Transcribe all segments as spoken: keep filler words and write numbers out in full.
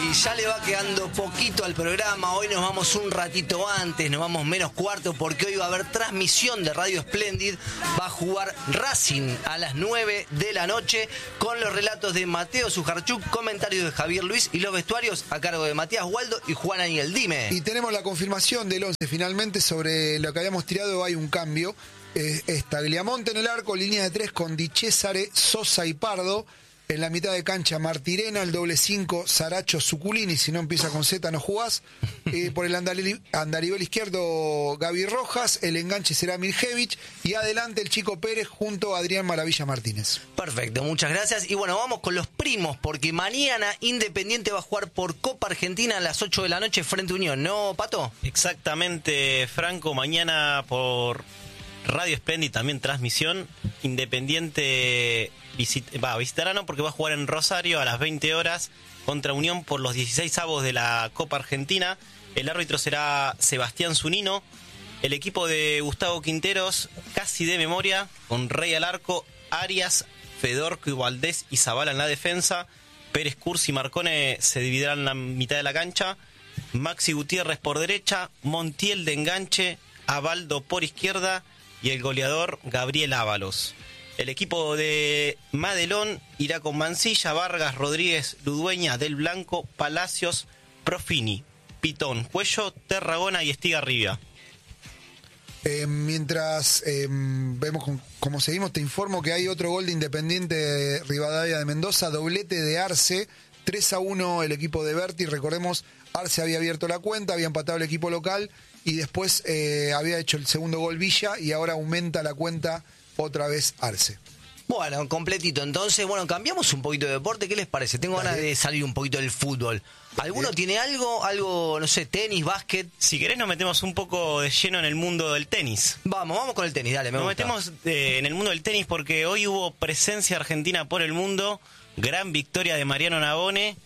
Y ya le va quedando poquito al programa. Hoy nos vamos un ratito antes, nos vamos menos cuarto, porque hoy va a haber transmisión de Radio Splendid. Va a jugar Racing a las nueve de la noche con los relatos de Mateo Sujarchuk, comentarios de Javier Luis y los vestuarios a cargo de Matías Waldo y Juan Aniel. Dime. Y tenemos la confirmación del once. Finalmente, sobre lo que habíamos tirado hay un cambio. Eh, está Tagliamonte en el arco, línea de tres con Di Cesare, Sosa y Pardo. En la mitad de cancha, Martirena, el doble cinco, Saracho, Zuculini. Si no empieza con Z, no jugás. Eh, por el andari- andarivel izquierdo, Gaby Rojas. El enganche será Mirjevich. Y adelante, el Chico Pérez junto a Adrián Maravilla Martínez. Perfecto, muchas gracias. Y bueno, vamos con los primos, porque mañana Independiente va a jugar por Copa Argentina a las ocho de la noche frente a Unión, ¿no, Pato? Exactamente, Franco. Mañana por Radio Splendid, también transmisión. Independiente visit- va a visitar, no, porque va a jugar en Rosario a las veinte horas contra Unión por los dieciséis avos de la Copa Argentina. El árbitro será Sebastián Zunino. El equipo de Gustavo Quinteros, casi de memoria, con Rey al arco, Arias, Fedorco y Valdés y Zavala en la defensa. Pérez, Cursi y Marcone se dividirán en la mitad de la cancha. Maxi Gutiérrez por derecha, Montiel de enganche, Abaldo por izquierda y el goleador Gabriel Ábalos. El equipo de Madelón irá con Mancilla, Vargas, Rodríguez, Ludueña, Del Blanco, Palacios, Profini, Pitón, Cuello, Terragona y Estigarribia. Eh, mientras eh, vemos con, cómo seguimos, te informo que hay otro gol de Independiente de Rivadavia de Mendoza, doblete de Arce, tres a uno el equipo de Berti. Recordemos, Arce había abierto la cuenta, había empatado el equipo local y después eh, había hecho el segundo gol Villa y ahora aumenta la cuenta otra vez Arce. Bueno, completito. Entonces, bueno, cambiamos un poquito de deporte. ¿Qué les parece? Tengo Dale. ganas de salir un poquito del fútbol. ¿Alguno tiene algo? Algo, no sé, tenis, básquet. Si querés nos metemos un poco de lleno en el mundo del tenis. Vamos, vamos con el tenis, dale, me Nos gusta. metemos eh, en el mundo del tenis porque hoy hubo presencia argentina por el mundo. Gran victoria de Mariano Navone.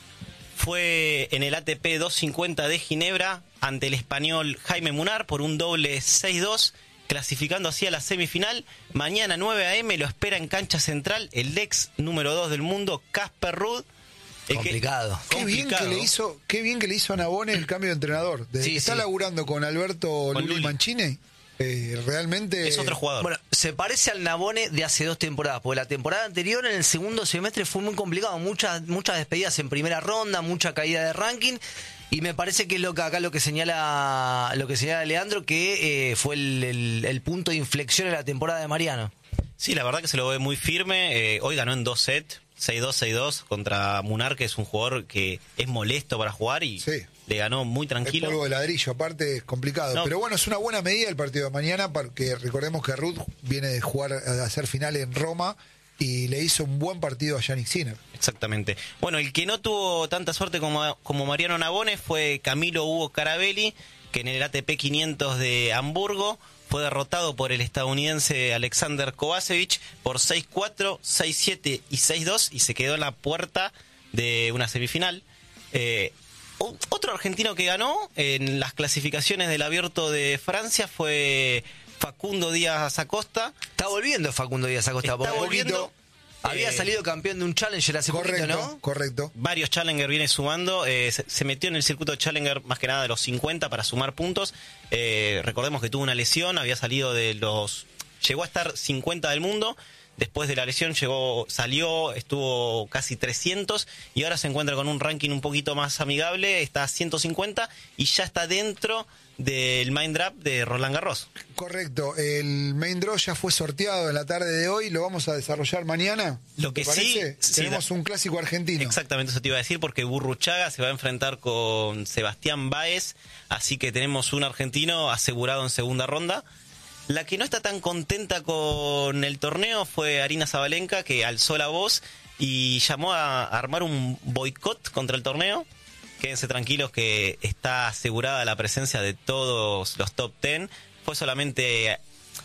Fue en el A T P doscientos cincuenta de Ginebra ante el español Jaime Munar por un doble seis dos, clasificando así a la semifinal. Mañana nueve a eme lo espera en cancha central el ex número dos del mundo, Casper Ruud. El que- Complicado. Qué bien que le hizo, qué bien que le hizo a Navone el cambio de entrenador. Desde Sí, que está sí. laburando con Alberto Con Luli, Luli. Mancini, eh, realmente Es otro jugador. Bueno, se parece al Navone de hace dos temporadas, porque la temporada anterior, en el segundo semestre, fue muy complicado. Muchas, muchas despedidas en primera ronda, mucha caída de ranking. Y me parece que es lo que acá lo que señala lo que señala Leandro, que eh, fue el, el- el punto de inflexión en la temporada de Mariano. Sí, la verdad que se lo ve muy firme. Eh, hoy ganó en dos sets, seis dos, seis dos, contra Munar, que es un jugador que es molesto para jugar y Sí. le ganó muy es tranquilo. polvo de ladrillo, aparte es complicado. No. Pero bueno, es una buena medida el partido de mañana, porque recordemos que Ruud viene de jugar, a hacer final en Roma y le hizo un buen partido a Yannick Sinner. Exactamente. Bueno, el que no tuvo tanta suerte como, como Mariano Navone fue Camilo Hugo Carabelli, que en el A T P quinientos de Hamburgo fue derrotado por el estadounidense Alexander Kovacevic por seis cuatro, seis siete y seis dos y se quedó en la puerta de una semifinal. Eh, o- otro argentino que ganó en las clasificaciones del Abierto de Francia fue Facundo Díaz Acosta. Está volviendo Facundo Díaz Acosta. Está porque volviendo. Había eh, salido campeón de un Challenger hace Correcto, poquito, ¿no? correcto. Varios Challenger viene sumando, eh, se, se metió en el circuito Challenger más que nada de los cincuenta para sumar puntos. Eh, recordemos que tuvo una lesión, había salido de los... Llegó a estar cincuenta del mundo, después de la lesión llegó, salió, estuvo casi trescientos y ahora se encuentra con un ranking un poquito más amigable, está a ciento cincuenta y ya está dentro del Main Draft de Roland Garros. Correcto, el main draw ya fue sorteado en la tarde de hoy, lo vamos a desarrollar mañana. Lo ¿Te que sí- parece? sí, Tenemos la- un clásico argentino. Exactamente, eso te iba a decir, porque Burruchaga se va a enfrentar con Sebastián Báez, así que tenemos un argentino asegurado en segunda ronda. La que no está tan contenta con el torneo fue Arina Zabalenka, que alzó la voz y llamó a armar un boicot contra el torneo. Quédense tranquilos que está asegurada la presencia de todos los top ten. Fue solamente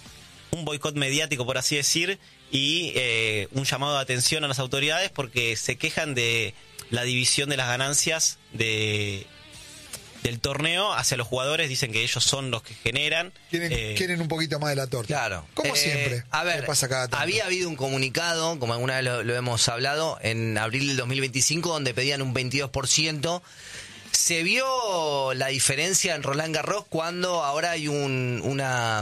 un boicot mediático, por así decir, y eh, un llamado de atención a las autoridades porque se quejan de la división de las ganancias de del torneo hacia los jugadores, dicen que ellos son los que generan. Quieren, eh, quieren un poquito más de la torta. Claro. Como Eh, siempre. A ver, ¿Qué pasa cada tanto? había habido un comunicado, como alguna vez lo, lo hemos hablado, en abril del dos mil veinticinco, donde pedían un veintidós por ciento. Se vio la diferencia en Roland Garros cuando ahora hay un, una...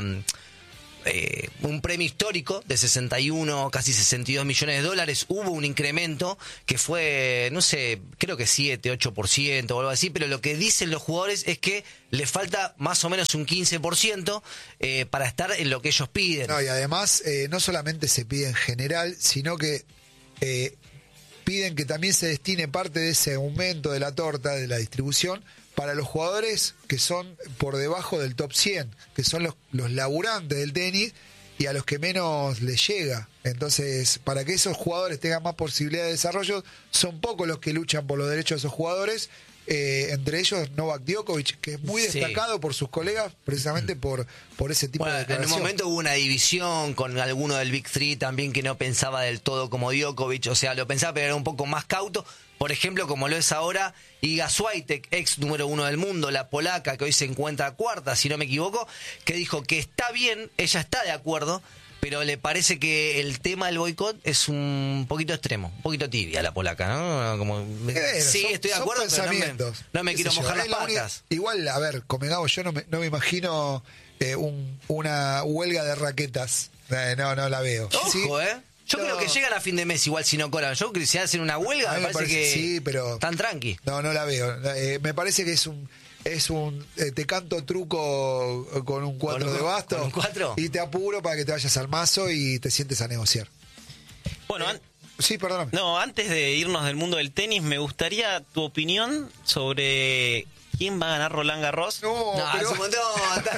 Eh, un premio histórico de sesenta y uno, casi sesenta y dos millones de dólares. Hubo un incremento que fue, no sé, creo que siete, ocho por ciento o algo así, pero lo que dicen los jugadores es que le falta más o menos un quince por ciento eh, para estar en lo que ellos piden. No, y además, eh, no solamente se pide en general, sino que eh, piden que también se destine parte de ese aumento de la torta, de la distribución, para los jugadores que son por debajo del top cien, que son los, los laburantes del tenis y a los que menos les llega. Entonces, para que esos jugadores tengan más posibilidad de desarrollo, son pocos los que luchan por los derechos de esos jugadores. Eh, entre ellos Novak Djokovic, que es muy Sí. destacado por sus colegas, precisamente por, por ese tipo Bueno, de en un declaración. momento hubo una división con alguno del Big Three también que no pensaba del todo como Djokovic, o sea, lo pensaba pero era un poco más cauto. Por ejemplo, como lo es ahora Iga Swiatek, ex número uno del mundo, la polaca que hoy se encuentra cuarta, si no me equivoco, que dijo que está bien, ella está de acuerdo, pero le parece que el tema del boicot es un poquito extremo, un poquito tibia la polaca, ¿no? Como, Eh, sí, son- estoy de son acuerdo, pero no me, pensamientos. no me Qué quiero sé yo, mojar las es la única- patas. Igual, a ver, Comegao, yo no me, no me imagino eh, un- una huelga de raquetas. Eh, no, no la veo. Ojo, Sí, ¿eh? Yo no. creo que llegan a fin de mes igual si no cobran. Yo creo que si hacen una huelga, A me mí me parece, parece- que sí, pero- tan tranqui. No, no la veo. Eh, me parece que es un es un eh, te canto truco con un cuatro ¿Con un- de basto con un cuatro? y te apuro para que te vayas al mazo y te sientes a negociar. bueno, an- Sí, perdóname. no, antes de irnos del mundo del tenis, me gustaría tu opinión sobre quién va a ganar Roland Garros. No, No, pero- es un montón.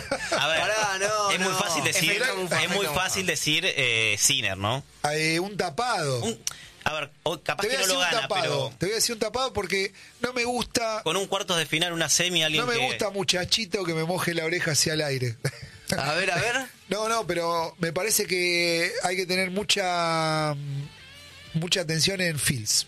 A ver, Pará, no, es muy no. fácil decir, Efecto Mufa, es muy efecto fácil decir eh, Sinner, ¿no? Eh, un tapado. Un- a ver, o capaz Te voy que a no decir lo un gana, tapado. pero Te voy a decir un tapado porque no me gusta. con un cuartos de final, una semi, alguien No me que... gusta muchachito que me moje la oreja hacia el aire. A ver, a ver. No, no, pero me parece que hay que tener mucha mucha atención en Fields.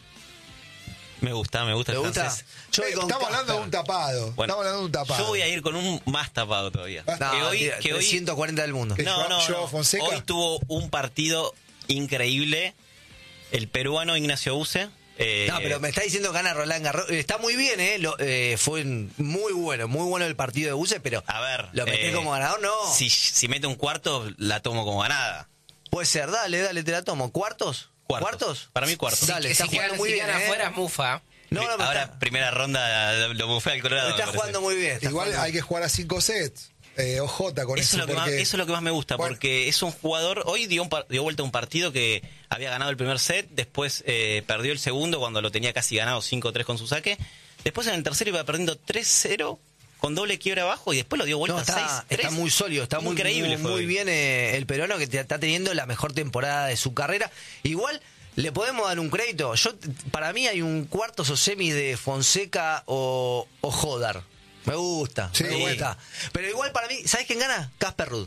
Me gusta, me gusta ¿Te el gusta? francés. Yo voy con Estamos hablando de un Casper. tapado. Bueno, Estamos hablando de un tapado. yo voy a ir con un más tapado todavía. No, que hoy, tira, que hoy, trescientos cuarenta del mundo. ¿Qué? no, no, Joao no. Fonseca. Hoy tuvo un partido increíble el peruano Ignacio Use. Eh, No, pero me está diciendo que gana Roland Garros. Está muy bien, ¿eh? Lo- eh, fue un- muy bueno, muy bueno el partido de Buse, pero A ver, ¿lo metés eh, como ganador? No. Si, si mete un cuarto, la tomo como ganada. Puede ser, dale, dale, te la tomo. ¿Cuartos? Cuartos. Para mí cuartos. Dale, Que está si jugando quedan, muy si bien, quedan ¿eh? afuera es mufa. No, no, me Ahora, está, primera ronda, lo, lo bufé al Colorado. me está me parece. jugando muy bien. está Igual jugando- hay que jugar a cinco sets. Eh, ojota con Eso eso. es, lo que más, porque- eso es lo que más me gusta, Bueno. porque es un jugador. Hoy dio, un par- dio vuelta un partido que había ganado el primer set, después eh, perdió el segundo cuando lo tenía casi ganado cinco tres con su saque. Después en el tercero iba perdiendo tres cero con doble quiebra abajo y después lo dio vuelta No, está, seis tres. está muy sólido, está muy, increíble. muy, fue muy hoy. bien eh, el peruano que te- está teniendo la mejor temporada de su carrera. Igual le podemos dar un crédito. Yo para mí hay un cuartos o semis de Fonseca o, o Jodar. Me gusta, Sí, me bueno. gusta. Pero igual para mí, ¿sabes quién gana? Casper Ruud.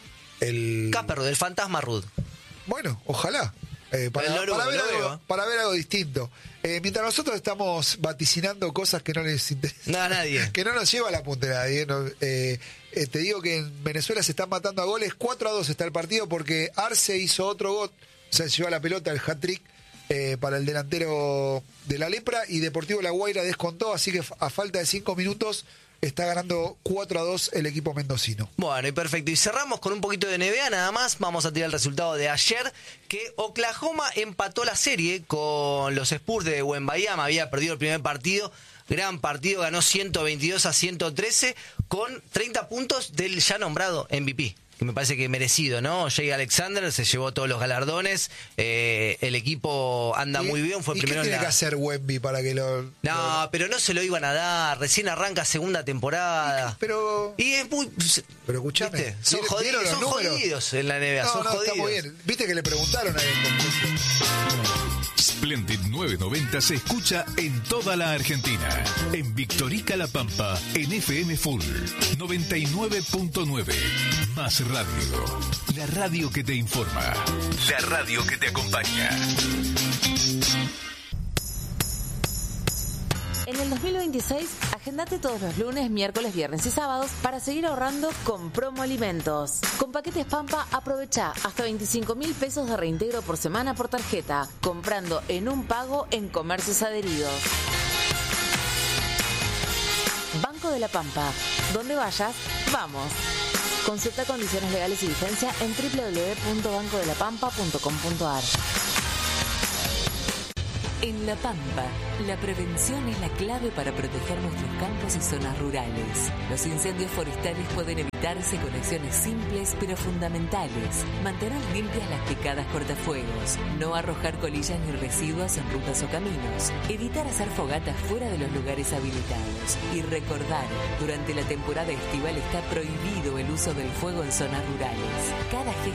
El... Casper Ruud, el fantasma Ruud. Bueno, ojalá. Eh, para, El Noruego, para ver lo veo, algo, ¿eh? para ver algo distinto. Eh, mientras nosotros estamos vaticinando cosas que no les interesan. No, a nadie. Que no nos lleva a la punta de nadie. no, eh, eh, te digo que en Venezuela se están matando a goles. cuatro a dos está el partido porque Arce hizo otro gol. O sea, lleva la pelota, el hat-trick eh, para el delantero de la Lepra. Y Deportivo La Guaira descontó. Así que a falta de cinco minutos está ganando cuatro a dos el equipo mendocino. Bueno, y perfecto. Y cerramos con un poquito de N B A nada más. Vamos a tirar el resultado de ayer, que Oklahoma empató la serie con los Spurs de Wembanyama. Había perdido el primer partido. Gran partido, ganó ciento veintidós a ciento trece con treinta puntos del ya nombrado M V P. Que me parece que merecido, ¿no? Jay Alexander se llevó todos los galardones. Eh, el equipo anda ¿Y- muy bien. Fue ¿Y primero qué en tiene la... que hacer Wemby para que lo... No, lo- pero no se lo iban a dar. Recién arranca segunda temporada. Pero... Y es muy... Pero escuchame, ¿Viste? Son, ¿vieron- jodidos, vieron los son números? jodidos en la N B A, No, son no, jodidos. está muy bien. Viste que le preguntaron a él. Splendid novecientos noventa se escucha en toda la Argentina. En Victorica La Pampa, en F M Full noventa y nueve punto nueve. Más radio. La radio que te informa. La radio que te acompaña. En el dos mil veintiséis, agendate todos los lunes, miércoles, viernes y sábados para seguir ahorrando con Promo Alimentos. Con paquetes Pampa, aprovecha hasta veinticinco mil pesos de reintegro por semana por tarjeta, comprando en un pago en comercios adheridos. Banco de la Pampa. Donde vayas, vamos. Consulta condiciones legales y vigencia en doble u doble u doble u punto banco de la pampa punto com punto a r. En La Pampa, la prevención es la clave para proteger nuestros campos y zonas rurales. Los incendios forestales pueden evitarse con acciones simples pero fundamentales. Mantener limpias las picadas cortafuegos, no arrojar colillas ni residuos en rutas o caminos, evitar hacer fogatas fuera de los lugares habilitados y recordar, durante la temporada estival está prohibido el uso del fuego en zonas rurales. Cada gesto